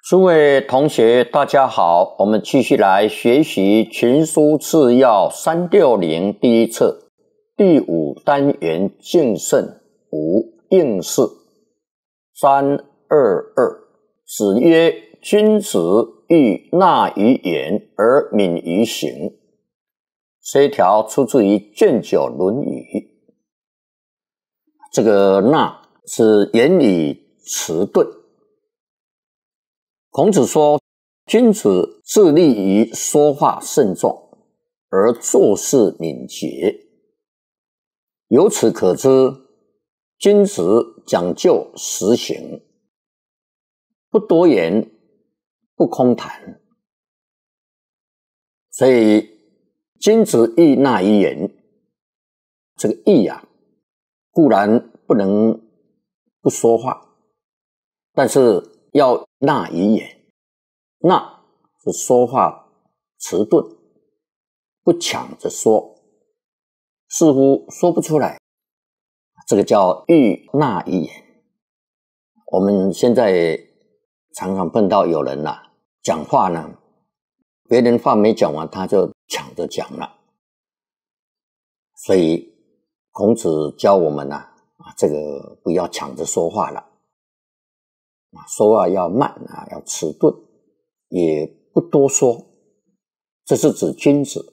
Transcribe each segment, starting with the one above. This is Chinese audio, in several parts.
诸位同学大家好，我们继续来学习群书次要360第一册第5单元敬慎5应试322。子曰：君子欲纳于言而敏于行。这一条出自于卷9论语。这个纳是言语迟钝。孔子说，君子致力于说话慎重，而做事敏捷。由此可知，君子讲究实行，不多言，不空谈。所以君子欲纳于言，这个欲固然不能不说话，但是要纳于言。纳是说话迟钝，不抢着说，似乎说不出来，这个叫欲纳于言。我们现在常常碰到有人讲话呢，别人话没讲完，他就抢着讲了。所以孔子教我们这个不要抢着说话了，说话要慢要迟钝，也不多说。这是指君子，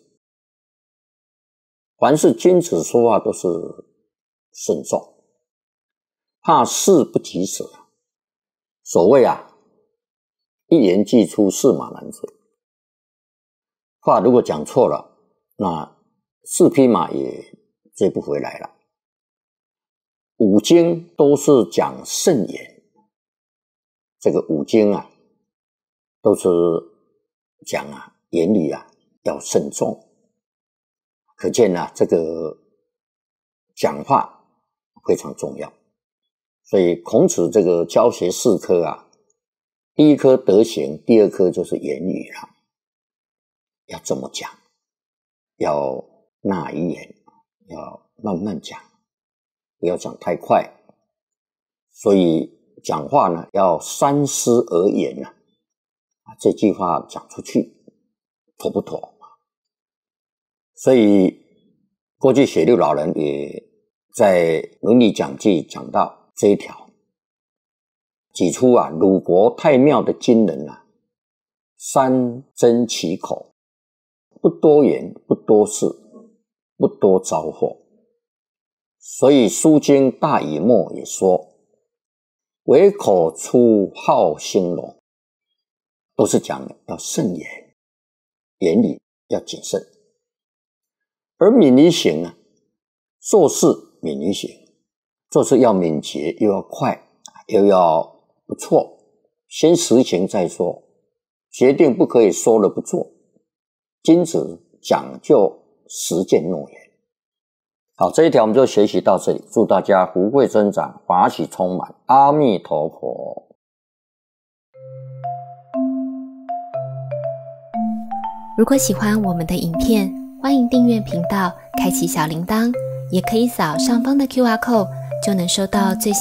凡是君子说话都是慎重，怕事不及时。所谓一言既出，驷马难追。话如果讲错了，那4匹马也追不回来了。五经都是讲慎言，这个五经都是讲言语要慎重。可见这个讲话非常重要。所以孔子这个教学4科第一科德行，第二科就是言语了。要怎么讲？要纳于言，要慢慢讲，不要讲太快。所以讲话呢，要三思而言这句话讲出去妥不妥？所以过去血六老人也在伦理讲记讲到这一条，指出鲁国太庙的今人三珍其口，不多言，不多事，不多招祸。所以书经大乙末也说，唯口出好兴隆，都是讲要慎言，言语要谨慎。而敏于行做事敏于行，做事要敏捷，又要快，又要不错，先实行再说，决定不可以说了不做。君子讲究实践诺言。好，这一条我们就学习到这里，祝大家福贵增长，法喜充满，阿弥陀佛。 如果喜欢我们的影片，欢迎订阅频道，开启小铃铛，也可以扫上方的 QR code，就能收到最新